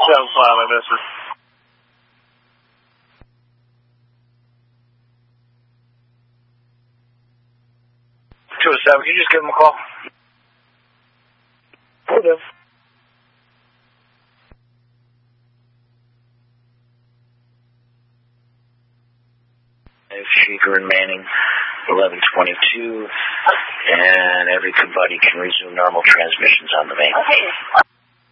Sounds fine, I miss her. 207, can you just give him a call? Okay. Shaker and Manning, 1122, and everybody can resume normal transmissions on the main. Okay.